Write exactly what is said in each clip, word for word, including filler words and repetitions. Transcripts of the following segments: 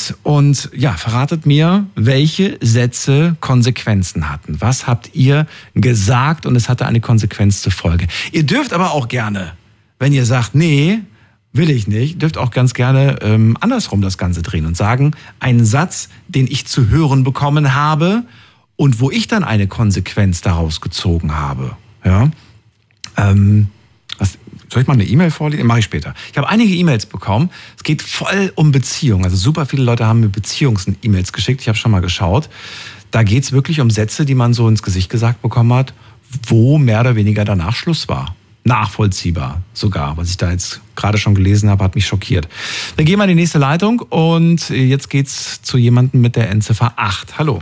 Jetzt und ja, verratet mir, welche Sätze Konsequenzen hatten. Was habt ihr gesagt und es hatte eine Konsequenz zur Folge? Ihr dürft aber auch gerne, wenn ihr sagt, nee, will ich nicht, dürft auch ganz gerne ähm, andersrum das Ganze drehen und sagen, einen Satz, den ich zu hören bekommen habe und wo ich dann eine Konsequenz daraus gezogen habe. Ja, ähm, was, soll ich mal eine E-Mail vorlesen? Mache ich später. Ich habe einige E-Mails bekommen. Es geht voll um Beziehungen. Also super viele Leute haben mir Beziehungs-E-Mails geschickt. Ich habe schon mal geschaut. Da geht es wirklich um Sätze, die man so ins Gesicht gesagt bekommen hat, wo mehr oder weniger danach Schluss war. Nachvollziehbar sogar. Was ich da jetzt gerade schon gelesen habe, hat mich schockiert. Wir gehen mal in die nächste Leitung und jetzt geht's zu jemandem mit der Endziffer acht. Hallo.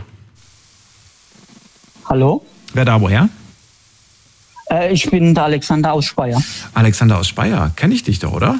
Hallo. Wer da, woher? Äh, ich bin der Alexander aus Speyer. Alexander aus Speyer. Kenne ich dich doch, oder?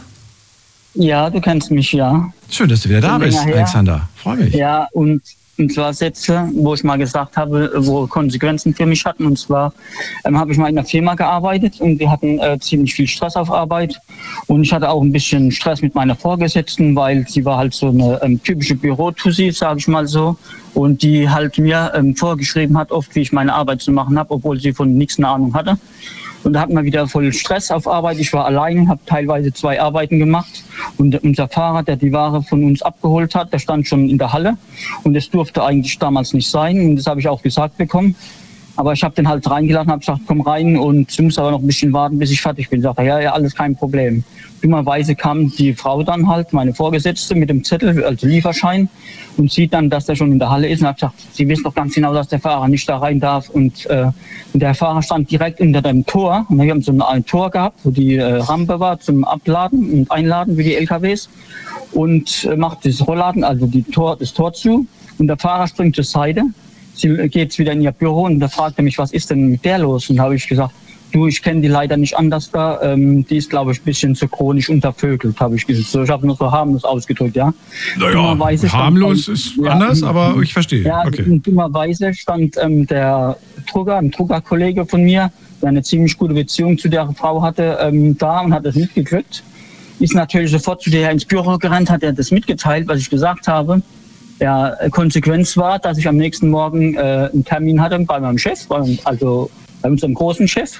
Ja, du kennst mich, ja. Schön, dass du wieder da bist, Alexander. Freue mich. Ja, und, und zwar Sätze, wo ich mal gesagt habe, wo Konsequenzen für mich hatten. Und zwar ähm, habe ich mal in einer Firma gearbeitet und wir hatten äh, ziemlich viel Stress auf Arbeit. Und ich hatte auch ein bisschen Stress mit meiner Vorgesetzten, weil sie war halt so eine ähm, typische Bürotussi, sage ich mal so. Und die halt mir ähm, vorgeschrieben hat, oft wie ich meine Arbeit zu machen habe, obwohl sie von nichts eine Ahnung hatte. Und da hatten wir wieder voll Stress auf Arbeit. Ich war allein, habe teilweise zwei Arbeiten gemacht. Und unser Fahrer, der die Ware von uns abgeholt hat, der stand schon in der Halle. Und das durfte eigentlich damals nicht sein. Und das habe ich auch gesagt bekommen. Aber ich habe den halt reingelassen, habe gesagt, komm rein und du musst aber noch ein bisschen warten, bis ich fertig bin. Ich sagte, ja, ja, alles kein Problem. Dummerweise kam die Frau dann halt, meine Vorgesetzte, mit dem Zettel, also Lieferschein, und sieht dann, dass der schon in der Halle ist und hat gesagt, sie wissen doch ganz genau, dass der Fahrer nicht da rein darf. Und, äh, und der Fahrer stand direkt unter dem Tor. Und wir haben so ein, ein Tor gehabt, wo die äh, Rampe war zum Abladen und Einladen für die L K Ws. Und äh, macht das Rollladen, also die Tor, das Tor zu. Und der Fahrer springt zur Seite. Sie geht wieder in ihr Büro und da fragt er mich, was ist denn mit der los? Und da habe ich gesagt, du, ich kenne die leider nicht anders da. Ähm, die ist, glaube ich, ein bisschen zu chronisch untervögelt, habe ich gesagt. So, ich habe nur so harmlos ausgedrückt, ja. Naja, harmlos stand, ist ja, anders, aber ich verstehe. Ja, okay. Und dummerweise stand ähm, der Drucker, ein Druckerkollege von mir, der eine ziemlich gute Beziehung zu der Frau hatte, ähm, da und hat das mitgekriegt. Ist natürlich sofort zu der ins Büro gerannt, hat er das mitgeteilt, was ich gesagt habe. Ja, Konsequenz war, dass ich am nächsten Morgen äh, einen Termin hatte bei meinem Chef, bei, also bei unserem großen Chef.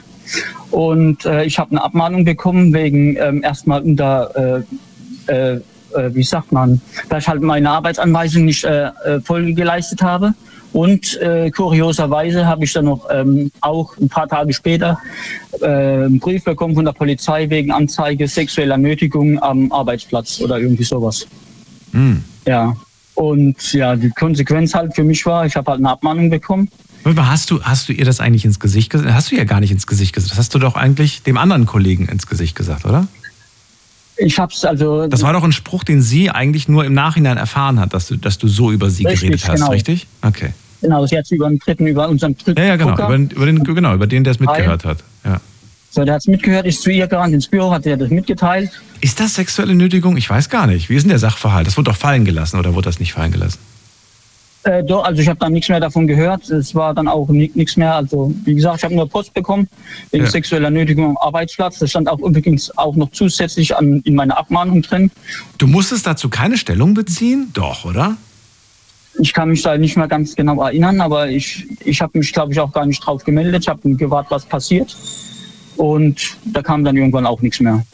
Und äh, ich habe eine Abmahnung bekommen wegen ähm, erstmal unter, äh, äh, wie sagt man, dass ich halt meine Arbeitsanweisung nicht äh, Folge geleistet habe. Und äh, kurioserweise habe ich dann noch ähm, auch ein paar Tage später äh, einen Brief bekommen von der Polizei wegen Anzeige sexueller Nötigung am Arbeitsplatz oder irgendwie sowas. Mhm. Ja. Und ja, die Konsequenz halt für mich war, ich habe halt eine Abmahnung bekommen. Aber hast du, hast du ihr das eigentlich ins Gesicht gesagt? Hast du ihr gar nicht ins Gesicht gesagt. Das hast du doch eigentlich dem anderen Kollegen ins Gesicht gesagt, oder? Ich hab's also... Das war doch ein Spruch, den sie eigentlich nur im Nachhinein erfahren hat, dass du, dass du so über sie richtig, geredet hast, genau. Richtig? Okay. Genau, sie hat über den dritten, über unseren dritten Ja, ja, genau, über, über den, genau, über den, der es mitgehört hat. Ja. So, der hat es mitgehört, ist zu ihr gerannt ins Büro, hat ihr das mitgeteilt. Ist das sexuelle Nötigung? Ich weiß gar nicht. Wie ist denn der Sachverhalt? Das wurde doch fallen gelassen oder wurde das nicht fallen gelassen? Äh, doch, also ich habe dann nichts mehr davon gehört. Es war dann auch nichts mehr. Also wie gesagt, ich habe nur Post bekommen wegen ja. sexueller Nötigung am Arbeitsplatz. Das stand auch übrigens auch noch zusätzlich an, in meiner Abmahnung drin. Du musstest dazu keine Stellung beziehen? Doch, oder? Ich kann mich da nicht mehr ganz genau erinnern, aber ich, ich habe mich, glaube ich, auch gar nicht drauf gemeldet. Ich habe gewartet, was passiert. Und da kam dann irgendwann auch nichts mehr.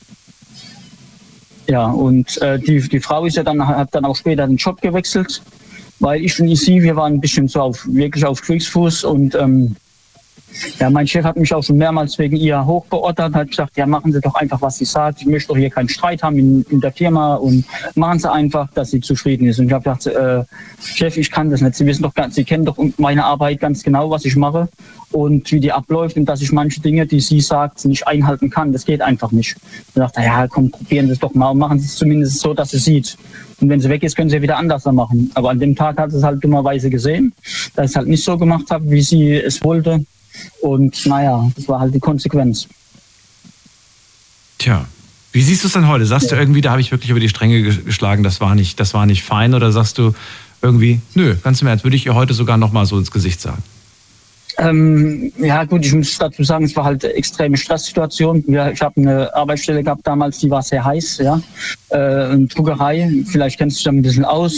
Ja, und äh, die, die Frau ist ja dann, hat dann auch später den Job gewechselt, weil ich und sie, wir waren ein bisschen so auf, wirklich auf Kriegsfuß und ähm, ja, mein Chef hat mich auch schon mehrmals wegen ihr hochbeordert, hat gesagt, ja, machen Sie doch einfach, was sie sagt. Ich möchte doch hier keinen Streit haben in, in der Firma und machen Sie einfach, dass sie zufrieden ist. Und ich habe gedacht, äh, Chef, ich kann das nicht. Sie wissen doch, Sie kennen doch meine Arbeit ganz genau, was ich mache und wie die abläuft und dass ich manche Dinge, die sie sagt, nicht einhalten kann. Das geht einfach nicht. Ich dachte, ja, komm, probieren Sie es doch mal und machen Sie es zumindest so, dass sie sieht. Und wenn sie weg ist, können sie wieder anders machen. Aber an dem Tag hat sie es halt dummerweise gesehen, dass ich es halt nicht so gemacht habe, wie sie es wollte. Und naja, das war halt die Konsequenz. Tja, wie siehst du es denn heute? Sagst ja. du irgendwie, da habe ich wirklich über die Stränge geschlagen, das war nicht, das war nicht fein? Oder sagst du irgendwie, nö, ganz im Ernst, würde ich ihr heute sogar noch mal so ins Gesicht sagen? Ähm, ja gut, ich muss dazu sagen, es war halt eine extreme Stresssituation. Ja, ich habe eine Arbeitsstelle gehabt damals, die war sehr heiß, ja, äh, eine Druckerei. Vielleicht kennst du dich da ein bisschen aus.